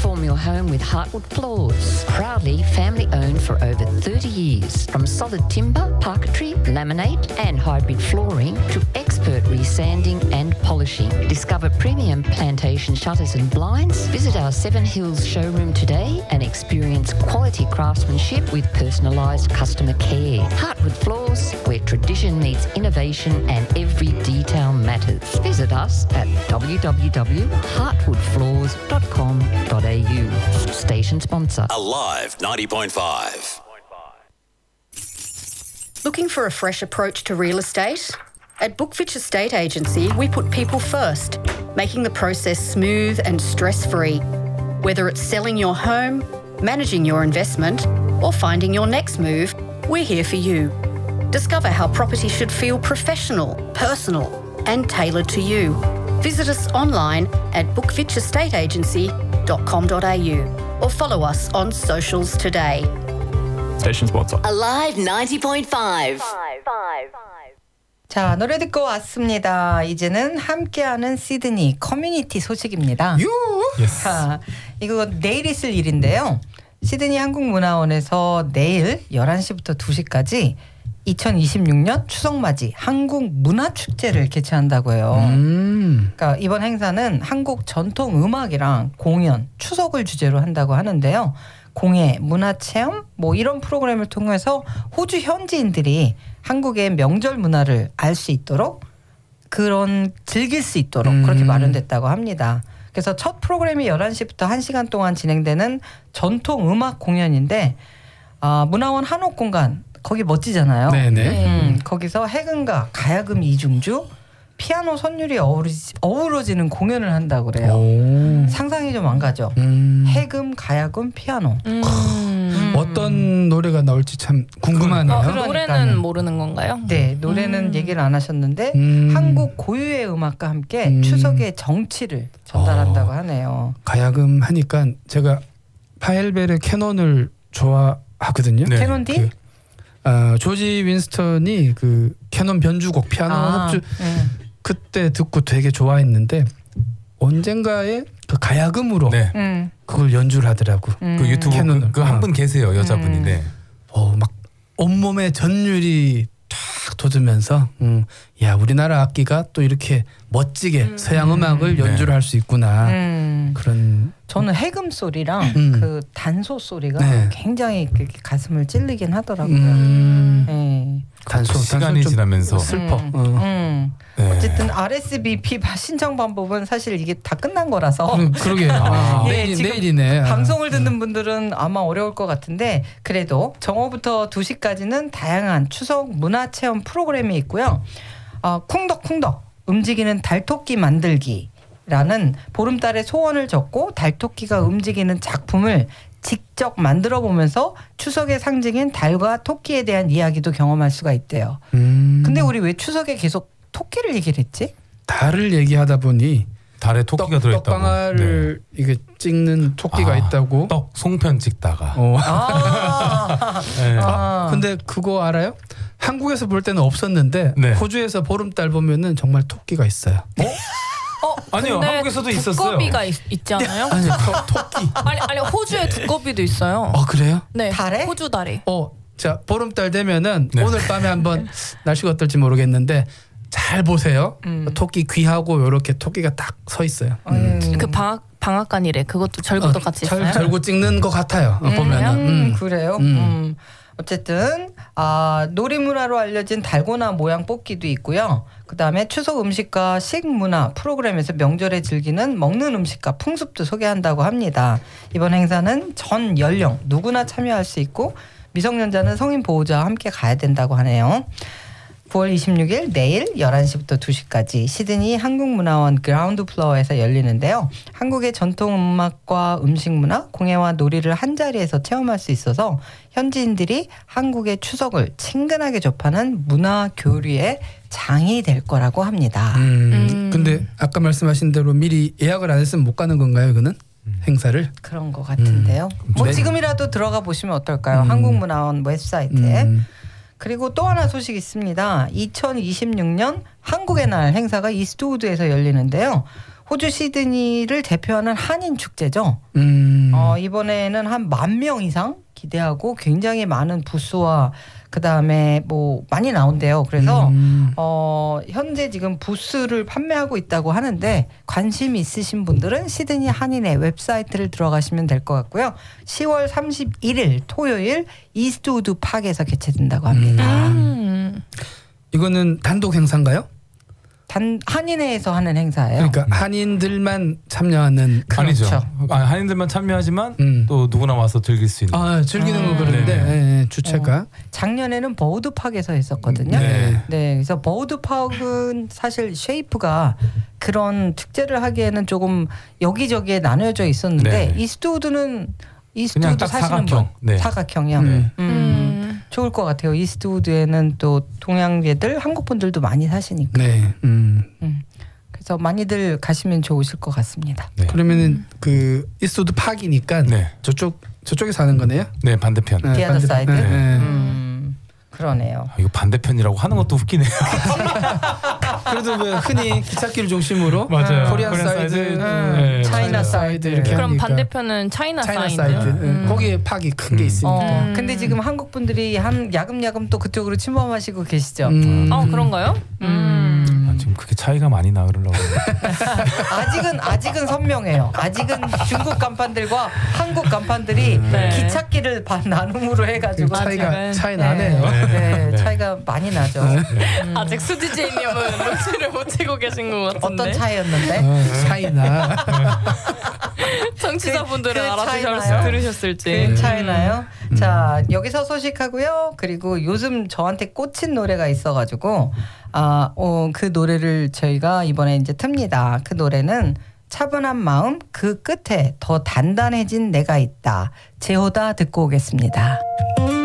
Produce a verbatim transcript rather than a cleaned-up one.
Transform your home with Heartwood Floors. Proudly family owned for over thirty years. From solid timber, parquetry, laminate and hybrid flooring to expert resanding and polishing. Discover premium plantation shutters and blinds. Visit our Seven Hills showroom today and experience quality craftsmanship with personalised customer care. Heartwood Floors, where tradition meets innovation and every detail matters. Visit us at w w w dot heartwood floors dot com dot a u. Station sponsor. Alive ninety point five. Looking for a fresh approach to real estate? At Bookfitch Estate Agency, we put people first, making the process smooth and stress-free. Whether it's selling your home, managing your investment, or finding your next move, we're here for you. Discover how property should feel professional, personal, and tailored to you. Visit us online at bookfitch estate agency dot com dot a u or follow us on socials today. Station sponsor. Alive ninety point five. 자, 노래 듣고 왔습니다. 이제는 함께하는 시드니 커뮤니티 소식입니다. 유! Yes. 자, 이거 내일 있을 일인데요. 시드니 한국문화원에서 내일 열한 시부터 두 시까지 이천이십육 년 추석맞이 한국문화축제를 개최한다고 해요. 음. 그러니까 이번 행사는 한국 전통음악이랑 공연, 추석을 주제로 한다고 하는데요. 공예, 문화체험 뭐 이런 프로그램을 통해서 호주 현지인들이 한국의 명절 문화를 알 수 있도록 그런 즐길 수 있도록 음. 그렇게 마련됐다고 합니다. 그래서 첫 프로그램이 열한 시부터 한 시간 동안 진행되는 전통음악 공연인데 아, 문화원 한옥공간 거기 멋지잖아요. 네네. 음, 거기서 해금과 가야금 이중주, 피아노 선율이 어우러지, 어우러지는 공연을 한다고 그래요. 오. 상상이 좀 안 가죠. 음. 해금, 가야금, 피아노. 음. 음. 어떤 노래가 나올지 참 궁금하네요. 어, 그러니까요. 노래는 모르는 건가요? 네, 노래는 음. 얘기를 안 하셨는데 음. 한국 고유의 음악과 함께 음. 추석의 정치를 전달한다고 어. 하네요. 가야금 하니까 제가 파엘벨의 캐논을 좋아하거든요. 네. 캐논 D? 그, 아, 조지 윈스턴이 그 캐논 변주곡 피아노 아, 합주 네. 그때 듣고 되게 좋아했는데 언젠가에 그 가야금으로 네. 음. 그걸 연주를 하더라고. 음. 그 유튜브 캐논을. 그 한 분 계세요, 여자분인데. 어, 막 온몸에 전율이 탁 돋으면서 음, 야 우리나라 악기가 또 이렇게 멋지게 음. 서양 음악을 네. 연주를 할 수 있구나. 음. 그런 저는 해금 소리랑 음. 그 단소 소리가 네. 굉장히 그 가슴을 찔리긴 하더라고요. 음. 네. 단소 시간이 단소 좀 지나면서. 슬퍼. 음. 어. 음. 네. 어쨌든 알에스비피 신청 방법은 사실 이게 다 끝난 거라서 그러, 그러게. 아. 예, 내일, 지금 내일이네. 아. 방송을 듣는 분들은 아마 어려울 것 같은데 그래도 정오부터 두 시까지는 다양한 추석 문화체험 프로그램이 있고요. 어, 쿵덕쿵덕 움직이는 달토끼 만들기라는 보름달의 소원을 적고 달토끼가 움직이는 작품을 직접 만들어 보면서 추석의 상징인 달과 토끼에 대한 이야기도 경험할 수가 있대요. 음. 근데 우리 왜 추석에 계속 토끼를 얘기를 했지? 달을 얘기하다 보니 달에 토끼가 떡, 들어있다고. 떡방아를 이게 찍는 토끼가 아, 있다고. 떡 송편 찍다가. 어. 아, 네. 아. 근데 그거 알아요? 한국에서 볼 때는 없었는데 네. 호주에서 보름달 보면은 정말 토끼가 있어요. 어, 아니요, 근데 한국에서도 있었어요. 두꺼비가 있, 있지 않아요? 아니 토, 토끼. 아니 아니 호주에 두꺼비도 있어요. 어 그래요? 네, 달에? 호주 달에. 어, 자 보름달 되면은 네. 오늘 밤에 한번 날씨가 어떨지 모르겠는데 잘 보세요. 음. 토끼 귀하고 이렇게 토끼가 딱 서 있어요. 음. 그 방학 방앗간이래. 그것도 절구도 어, 같이 절, 있어요. 절구 찍는 것 같아요. 어, 보면은. 음, 음. 그래요. 음. 음. 어쨌든 아, 놀이문화로 알려진 달고나 모양 뽑기도 있고요. 그다음에 추석 음식과 식문화 프로그램에서 명절에 즐기는 먹는 음식과 풍습도 소개한다고 합니다. 이번 행사는 전 연령 누구나 참여할 수 있고 미성년자는 성인 보호자와 함께 가야 된다고 하네요. 구월 이십육일 내일 열한 시부터 두 시까지 시드니 한국문화원 그라운드 플로어에서 열리는데요. 한국의 전통 음악과 음식 문화, 공예와 놀이를 한자리에서 체험할 수 있어서 현지인들이 한국의 추석을 친근하게 접하는 문화 교류의 장이 될 거라고 합니다. 음. 음. 근데 아까 말씀하신 대로 미리 예약을 안 했으면 못 가는 건가요, 그는? 행사를? 그런 것 같은데요. 음. 뭐 네. 지금이라도 들어가 보시면 어떨까요? 음. 한국문화원 웹사이트에. 음. 그리고 또 하나 소식 있습니다. 이천이십육 년 한국의 날 행사가 이스트우드에서 열리는데요. 호주 시드니를 대표하는 한인 축제죠. 음. 어, 이번에는 한 만 명 이상 기대하고 굉장히 많은 부스와 그다음에 뭐 많이 나온대요. 그래서 음. 어, 현재 지금 부스를 판매하고 있다고 하는데 관심 있으신 분들은 시드니 한인의 웹사이트를 들어가시면 될 것 같고요. 시월 삼십일일 토요일 이스트우드 팍에서 개최된다고 합니다. 음. 이거는 단독 행사인가요? 단 한인회에서 하는 행사예요. 그러니까 한인들만 참여하는 아니죠. 그렇죠. 아, 한인들만 참여하지만 음. 또 누구나 와서 즐길 수 있는. 아, 즐기는 거 음. 그러는데 네. 예, 예, 주체가 어, 작년에는 버우드팍에서 했었거든요. 네. 네, 그래서 버우드팍은 사실 쉐이프가 그런 축제를 하기에는 조금 여기저기에 나뉘어져 있었는데 네. 이스트우드는 그냥 이스트우드 딱 사시는 사각형. 분 네. 사각형이요. 네. 음. 음. 좋을 것 같아요. 이스트우드에는 또 동양계들 한국 분들도 많이 사시니까. 네. 음. 음. 그래서 많이들 가시면 좋으실 것 같습니다. 네. 그러면은 그 이스트우드 팍이니까 네. 저쪽 저쪽에 사는 거네요. 네, 반대편. 네, The other 반대편. side. 네, 네. 음, 그러네요. 아, 이거 반대편이라고 하는 것도 웃기네요. 그래도 뭐 흔히 기찻길 중심으로 맞아요. 코리안 코리안 사이드, 사이드, 음, 네, 차이나 맞아요. 사이드. 이렇게 그럼 하니까. 반대편은 차이나, 차이나 사이드. 사이드. 음. 예, 거기에 팍이 큰 게 음. 있으니까. 어, 음. 근데 지금 한국 분들이 한 야금야금 또 그쪽으로 침범하시고 계시죠. 음. 어 그런가요? 음. 아, 지금 그게 차이가 많이 나으려고. 아직은 아직은 선명해요. 아직은 중국 간판들과 한국 간판들이 네. 기찻길을 반 나눔으로 해가지고 차이가 아직은. 차이 네. 나네요. 네, 네. 차이가 많이 나죠. 아직 수지제이님은 눈치를 못 채고 계신 것 같은데. 어떤 차이였는데? 어, 차이나. 청취자분들은 그- 그 알아두셨, 차이나요? 들으셨을지. 그 차이나요? 자, 여기서 소식하고요. 그리고 요즘 저한테 꽂힌 노래가 있어가지고 아, 어, 그 노래를 저희가 이번에 이제 틉니다. 그 노래는 차분한 마음 그 끝에 더 단단해진 내가 있다. 제호다 듣고 오겠습니다.